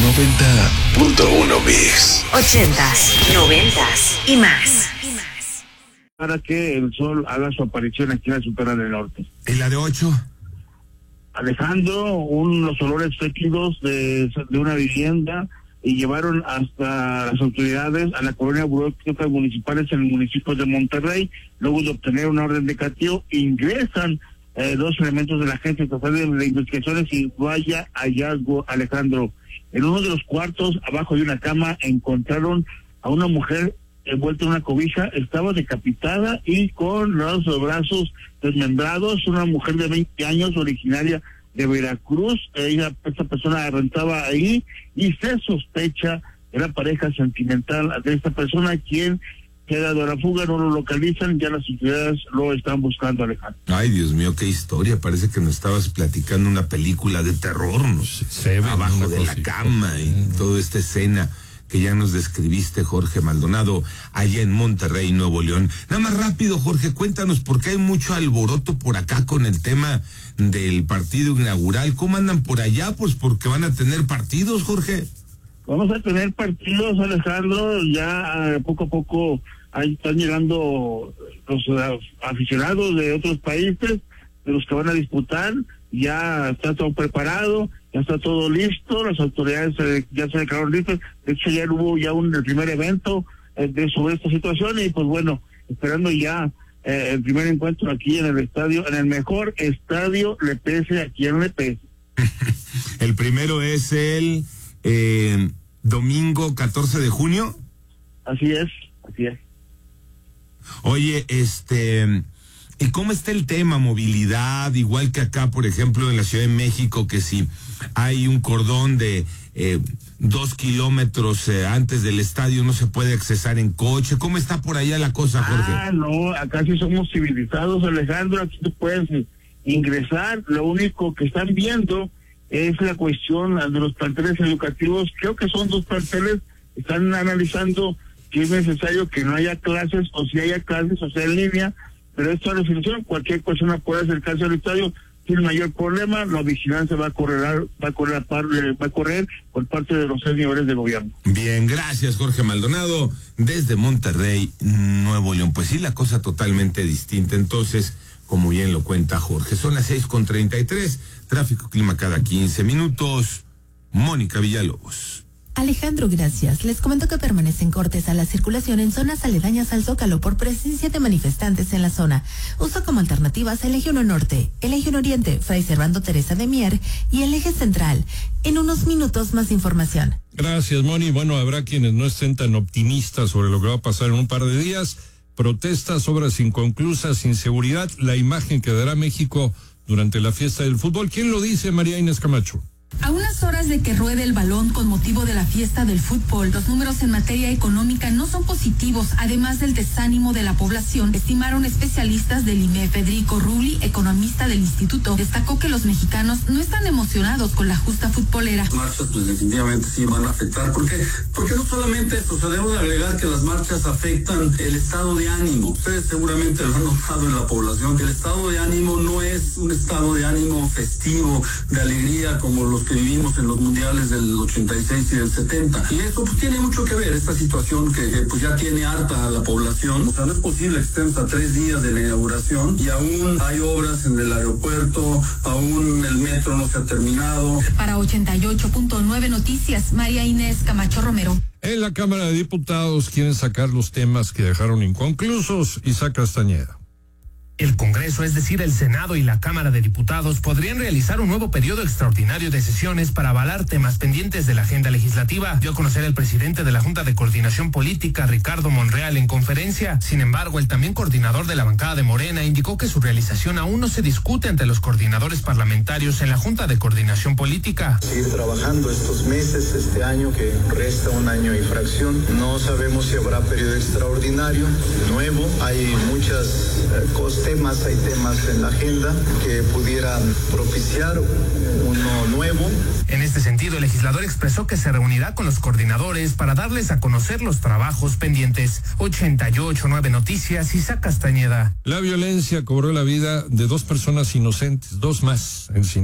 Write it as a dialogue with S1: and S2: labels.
S1: 90.1 Mix.
S2: 80s, 90s y más.
S3: Para que el sol haga su aparición aquí en la Sultana del Norte.
S4: ¿Y la de 8?
S3: Alejandro, unos olores fétidos de una vivienda y llevaron hasta las autoridades a la colonia burocráticas municipales en el municipio de Monterrey. Luego de obtener una orden de cateo, ingresan dos elementos de la Agencia Estatal de Investigaciones y vaya hallazgo, Alejandro. En uno de los cuartos, abajo de una cama, encontraron a una mujer envuelta en una cobija, estaba decapitada y con los brazos desmembrados, una mujer de 20 años, originaria de Veracruz. Esta persona rentaba ahí y se sospecha de la pareja sentimental de esta persona, quien queda de la fuga, no lo localizan, ya las autoridades lo están buscando, Alejandro.
S4: Ay, Dios mío, qué historia, parece que nos estabas platicando una película de terror, ¿no?
S5: Se ve
S4: abajo de la cama y toda esta escena que ya nos describiste, Jorge Maldonado, allá en Monterrey, Nuevo León. Nada más rápido, Jorge, cuéntanos, porque hay mucho alboroto por acá con el tema del partido inaugural. ¿Cómo andan por allá? Pues porque van a tener partidos, Jorge.
S3: Vamos a tener partidos, Alejandro, ya poco a poco ahí están llegando los aficionados de otros países, de los que van a disputar. Ya está todo preparado, ya está todo listo, las autoridades ya se declararon listas. De hecho, ya hubo el primer evento sobre esta situación y pues bueno, esperando ya el primer encuentro aquí en el estadio, en el mejor estadio, le pese a quien le pese.
S4: El primero es el domingo 14 de junio.
S3: Así es.
S4: Oye, ¿y cómo está el tema movilidad? Igual que acá, por ejemplo, en la Ciudad de México, que si hay un cordón de 2 kilómetros antes del estadio no se puede accesar en coche. ¿Cómo está por allá la cosa, Jorge?
S3: No, acá sí somos civilizados, Alejandro, aquí tú puedes ingresar. Lo único que están viendo es la cuestión de los planteles educativos. Creo que son 2 planteles, están analizando si es necesario que no haya clases o si haya clases, o sea, en línea. Pero esto es la definición, cualquier persona puede acercarse al estadio sin mayor problema. La vigilancia va a correr por parte de los señores de gobierno.
S4: Bien, gracias, Jorge Maldonado, desde Monterrey, Nuevo León. Pues sí, la cosa totalmente distinta. Entonces, como bien lo cuenta Jorge, son las 6:33, tráfico clima cada 15 minutos. Mónica Villalobos.
S6: Alejandro, gracias. Les comento que permanecen cortes a la circulación en zonas aledañas al Zócalo por presencia de manifestantes en la zona. Usa como alternativas el Eje 1 Norte, el Eje 1 Oriente, Fray Servando Teresa de Mier y el Eje Central. En unos minutos más información.
S5: Gracias, Moni. Bueno, habrá quienes no estén tan optimistas sobre lo que va a pasar en un par de días. Protestas, obras inconclusas, inseguridad, la imagen que dará México durante la fiesta del fútbol. ¿Quién lo dice, María Inés Camacho?
S7: A unas horas de que ruede el balón con motivo de la fiesta del fútbol, los números en materia económica no son positivos, además del desánimo de la población, estimaron especialistas del IME. Federico Rulli, economista del instituto, destacó que los mexicanos no están emocionados con la justa futbolera.
S8: Las marchas pues definitivamente sí van a afectar, porque no solamente esto, se debe agregar que las marchas afectan el estado de ánimo. Ustedes seguramente lo han notado en la población, que el estado de ánimo no es un estado de ánimo festivo, de alegría como los que vivimos en los mundiales del 86 y del 70. Y eso pues tiene mucho que ver, esta situación que pues ya tiene harta a la población. O sea, no es posible que estemos a 3 días de la inauguración y aún hay obras en el aeropuerto, aún el metro no se ha terminado.
S7: Para 88.9 Noticias, María Inés Camacho Romero.
S5: En la Cámara de Diputados quieren sacar los temas que dejaron inconclusos. Isaac Castañeda.
S9: El Congreso, es decir, el Senado y la Cámara de Diputados, podrían realizar un nuevo periodo extraordinario de sesiones para avalar temas pendientes de la agenda legislativa, dio a conocer el presidente de la Junta de Coordinación Política, Ricardo Monreal, en conferencia. Sin embargo, el también coordinador de la bancada de Morena indicó que su realización aún no se discute ante los coordinadores parlamentarios en la Junta de Coordinación Política.
S10: Seguir trabajando estos meses, este año que resta un año y fracción. No sabemos si habrá periodo extraordinario nuevo. Hay muchas hay temas en la agenda que pudieran propiciar uno nuevo.
S9: En este sentido, el legislador expresó que se reunirá con los coordinadores para darles a conocer los trabajos pendientes. 88.9 Noticias, Isaac Castañeda.
S5: La violencia cobró la vida de 2 personas inocentes, 2 más en